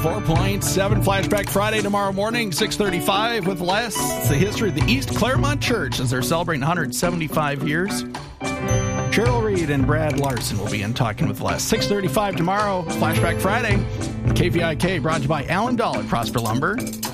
104.7 Flashback Friday tomorrow morning, 6:35 with Les. It's the history of the East Claremont Church as they're celebrating 175 years. Cheryl Reed and Brad Larson will be in talking with Les. 6:35 tomorrow, Flashback Friday. KVIK brought to you by Alan Dahl at Prosper Lumber.